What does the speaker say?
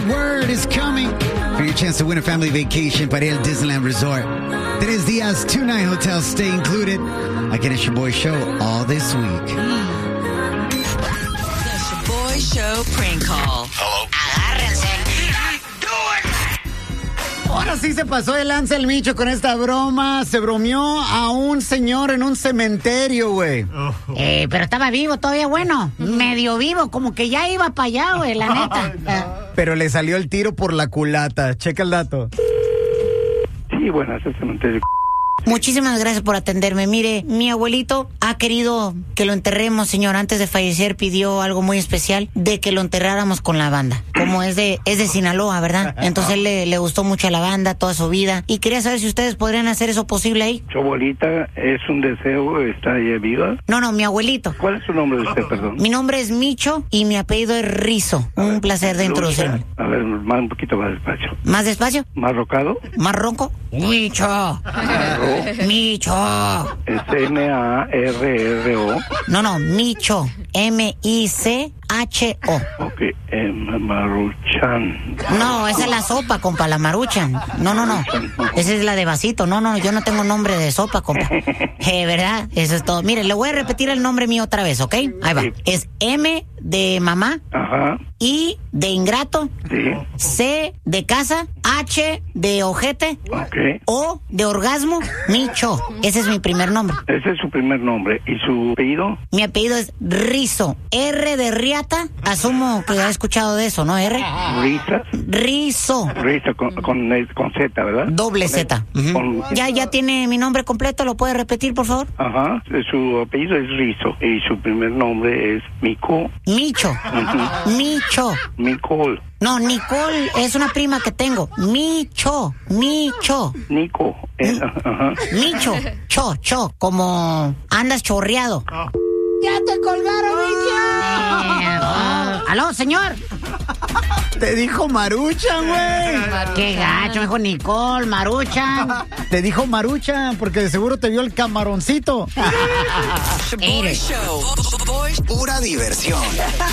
word is coming for your chance to win a family vacation para el Disneyland Resort. 3 días, 2-night hotel stay included. Again, it's your boy show all this week. The Boy Show prank call. Hello. Agárrense. Ahora sí se pasó de lanza el Micho con esta broma. Se bromeó a un señor en un cementerio, güey. Pero estaba vivo todavía, bueno, medio vivo, como que ya iba para allá, güey, la neta. Pero le salió el tiro por la culata. Checa el dato. Sí, buenas, el cementerio. Muchísimas gracias por atenderme. Mire, mi abuelito ha querido que lo enterremos, señor. Antes de fallecer pidió algo muy especial, de que lo enterráramos con la banda. Como es de Sinaloa, ¿verdad? Entonces él le gustó mucho a la banda toda su vida. Y quería saber si ustedes podrían hacer eso posible ahí. Su abuelita es un deseo, está ella viva. No, mi abuelito. ¿Cuál es su nombre de usted, perdón? Mi nombre es Micho y mi apellido es Rizo. Un placer de introducirme. A ver, un poquito más despacio. ¿Más despacio? ¿Más rocado? ¿Más ronco? Micho. Micho. Es M-A-R-R-O. No, Micho. M-I-C-H-O. Ok, Maruchan. No, esa es la sopa, compa, la Maruchan. No. Esa es la de vasito. No, yo no tengo nombre de sopa, compa. ¿Verdad? Eso es todo. Mire, le voy a repetir el nombre mío otra vez, ¿ok? Ahí va. Es M de mamá. Ajá. I de ingrato. Sí. C de casa. H de ojete. Ok. O de orgasmo. Micho. Ese es mi primer nombre. Ese es su primer nombre. ¿Y su apellido? Mi apellido es Rizo. R de riata. Asumo que ha escuchado de eso, ¿no? R. Risa. Rizo. Risa con Z, ¿verdad? Doble Con Z. con- Ya tiene mi nombre completo. ¿Lo puede repetir, por favor? Ajá. Su apellido es Rizo. Y su primer nombre es Mico. Micho. Micho. Micol. No, Nicole es una prima que tengo. Micho. Nico. Ajá. Micho. Cho. Como andas chorreado. ¡Ya te colgaron, Micho! ¡Aló, señor! Te dijo Maruchan, güey. ¡Qué gacho! Me dijo Nicole, Maruchan. Te dijo Maruchan porque de seguro te vio el camaroncito. The Boy Show. Pura diversión.